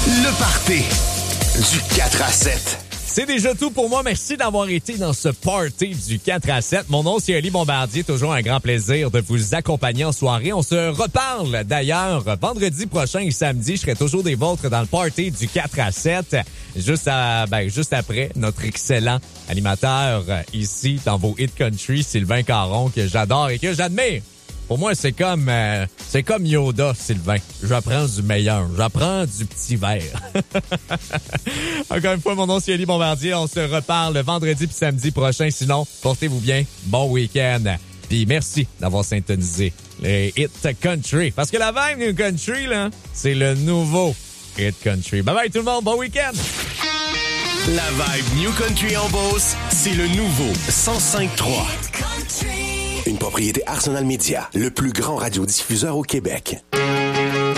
Le party du 4 à 7. C'est déjà tout pour moi. Merci d'avoir été dans ce party du 4 à 7. Mon nom, c'est Oli Bombardier. Toujours un grand plaisir de vous accompagner en soirée. On se reparle d'ailleurs vendredi prochain et samedi. Je serai toujours des vôtres dans le party du 4 à 7. Juste après notre excellent animateur ici dans vos hit country, Sylvain Caron, que j'adore et que j'admire. Pour moi, c'est comme Yoda, Sylvain. J'apprends du meilleur. J'apprends du petit verre. Encore une fois, mon nom, c'est Oli Bombardier. On se reparle vendredi puis samedi prochain. Sinon, portez-vous bien. Bon week-end. Puis merci d'avoir syntonisé les hit country. Parce que la vibe New Country, là, c'est le nouveau hit country. Bye bye tout le monde. Bon week-end. La vibe New Country en Beauce, c'est le nouveau 105.3. Une propriété Arsenal Media, le plus grand radiodiffuseur au Québec.